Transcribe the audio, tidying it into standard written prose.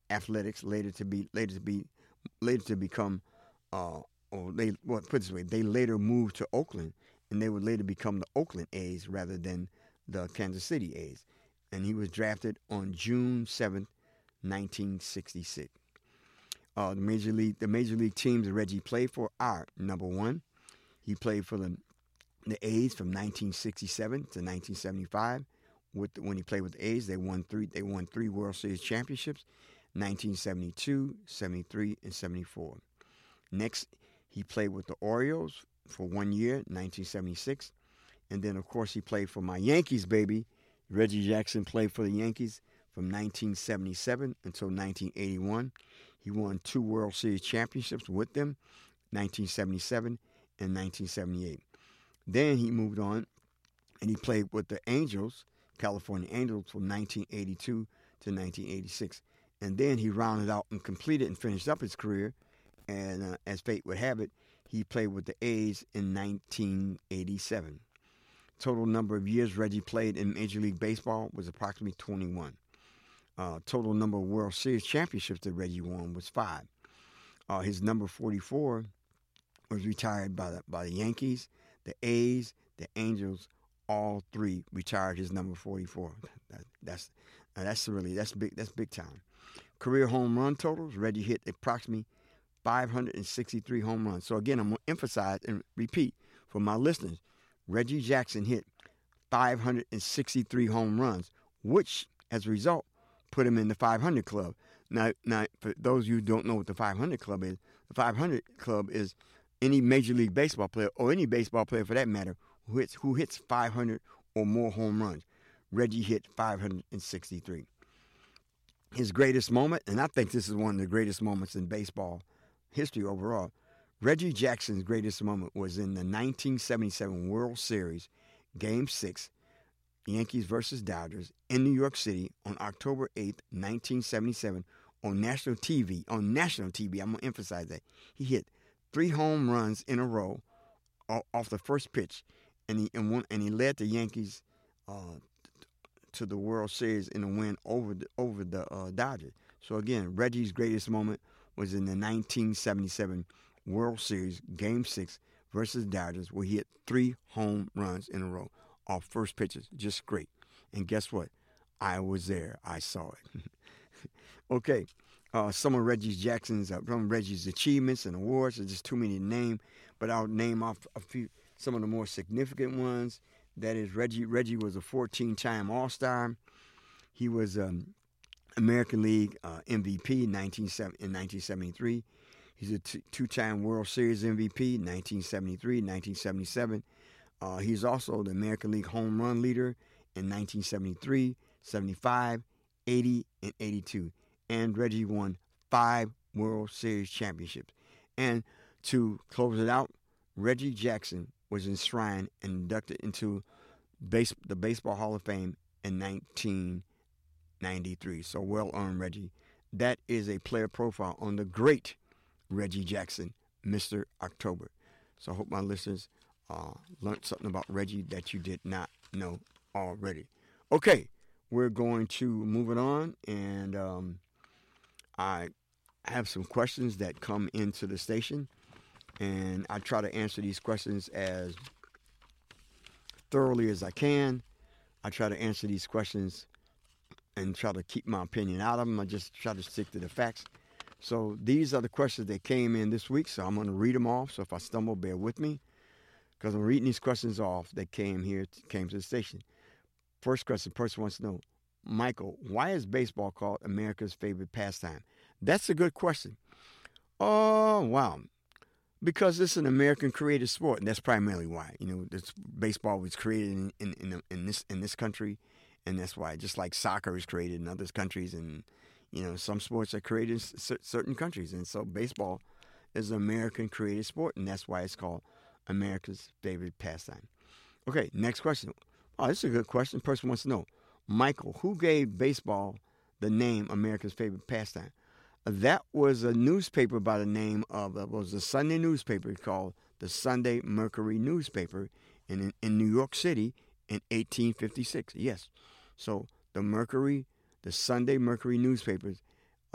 Athletics, later to become, or they well, put it this way, they later moved to Oakland, and they would later become the Oakland A's rather than the Kansas City A's. And he was drafted on June 7th, 1966. The major league teams that Reggie played for are: number one, he played for the A's from 1967 to 1975. When he played with the A's, they won three World Series championships: 1972, 73, and 74. Next, he played with the Orioles for 1 year, 1976, and then of course he played for my Yankees, baby. Reggie Jackson played for the Yankees from 1977 until 1981. He won two World Series championships with them, 1977 and 1978. Then he moved on and he played with the Angels, California Angels, from 1982 to 1986. And then he rounded out and completed and finished up his career. And as fate would have it, he played with the A's in 1987. Total number of years Reggie played in Major League Baseball was approximately 21. Total number of World Series championships that Reggie won was 5. His number 44 was retired by the Yankees, the A's, the Angels. All three retired his number 44. That's big. That's big time. Career home run totals: Reggie hit approximately 563 home runs. So again, I'm going to emphasize and repeat for my listeners: Reggie Jackson hit 563 home runs, which, as a result, put him in the 500 club. Now, for those of you who don't know what the 500 club is, the 500 club is any Major League Baseball player, or any baseball player for that matter, who hits 500 or more home runs. Reggie hit 563. His greatest moment, and I think this is one of the greatest moments in baseball history overall, Reggie Jackson's greatest moment was in the 1977 World Series, Game 6, Yankees versus Dodgers in New York City on October 8th, 1977, on national TV. On national TV, I'm going to emphasize that. He hit 3 home runs in a row off the first pitch, and he led the Yankees to the World Series in a win over the Dodgers. So again, Reggie's greatest moment was in the 1977 World Series, Game 6 versus Dodgers, where he hit 3 home runs in a row off first pitches. Just great. And guess what? I was there. I saw it. Okay. Some of Reggie's achievements and awards are just too many to name, but I'll name off some of the more significant ones. That is, Reggie was a 14-time All-Star. He was American League MVP in 1973. He's a two-time World Series MVP, 1973, 1977. He's also the American League home run leader in 1973, 75, 80, and 82. And Reggie won 5 World Series championships. And to close it out, Reggie Jackson was enshrined and inducted into the Baseball Hall of Fame in 1993. So well earned, Reggie. That is a player profile on the great Reggie Jackson, Mr. October. So I hope my listeners learned something about Reggie that you did not know already. Okay, we're going to move it on, and I have some questions that come into the station, and I try to answer these questions as thoroughly as I can. I try to answer these questions and try to keep my opinion out of them. I just try to stick to the facts. So these are the questions that came in this week, so I'm going to read them off. So if I stumble, bear with me, because I'm reading these questions off that came to the station. First question, person wants to know, Michael, why is baseball called America's favorite pastime? That's a good question. Oh, wow. Because it's an American created sport, and that's primarily why. This baseball was created in this country, and that's why. Just like soccer is created in other countries, and some sports are created in certain countries, and so baseball is an American created sport, and that's why it's called America's favorite pastime. Okay, next question. Oh, this is a good question. Person wants to know, Michael, who gave baseball the name America's favorite pastime? That was a newspaper by the name of, it was a Sunday newspaper called the Sunday Mercury newspaper in New York City in 1856. Yes. So the Sunday Mercury newspapers